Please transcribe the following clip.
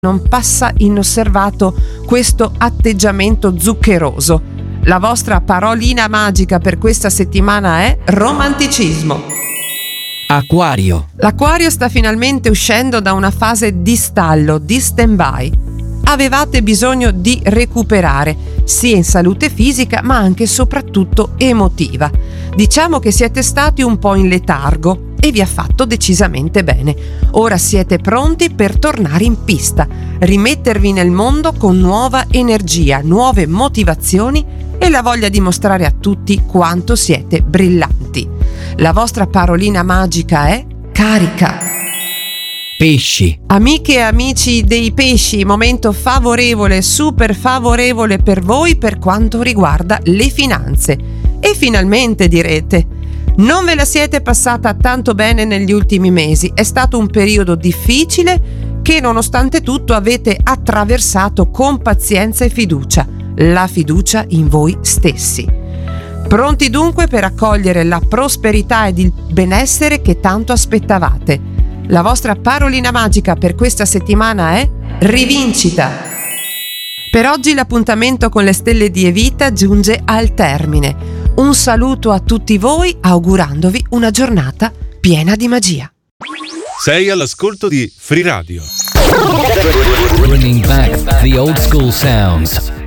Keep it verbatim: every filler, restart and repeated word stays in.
Non passa inosservato questo atteggiamento zuccheroso. La vostra parolina magica per questa settimana è romanticismo. Acquario. L'Acquario sta finalmente uscendo da una fase di stallo, di stand-by. Avevate bisogno di recuperare, sia in salute fisica ma anche e soprattutto emotiva. Diciamo che siete stati un po' in letargo e vi ha fatto decisamente bene. Ora siete pronti per tornare in pista, rimettervi nel mondo con nuova energia, nuove motivazioni e la voglia di mostrare a tutti quanto siete brillanti. La vostra parolina magica è carica. Pesci. Amiche e amici dei pesci, momento favorevole, super favorevole per voi per quanto riguarda le finanze. E finalmente direte, non ve la siete passata tanto bene negli ultimi mesi, è stato un periodo difficile che nonostante tutto avete attraversato con pazienza e fiducia, la fiducia in voi stessi. Pronti dunque per accogliere la prosperità ed il benessere che tanto aspettavate. La vostra parolina magica per questa settimana è rivincita. Per oggi l'appuntamento con le stelle di Evita giunge al termine. Un saluto a tutti voi augurandovi una giornata piena di magia. Sei all'ascolto di Free Radio. Bringing back the old school sounds.